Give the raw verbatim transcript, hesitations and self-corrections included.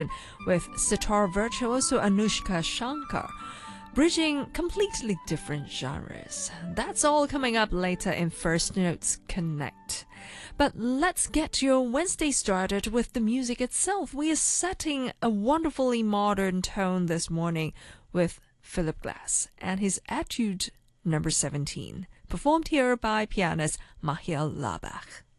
with sitar virtuoso Anushka Shankar, bridging completely different genres. That's all coming up later in First Notes Connect. But let's get your Wednesday started with the music itself. We are setting a wonderfully modern tone this morning with Philip Glass and his Etude number seventeen, performed here by pianist Michael Labach.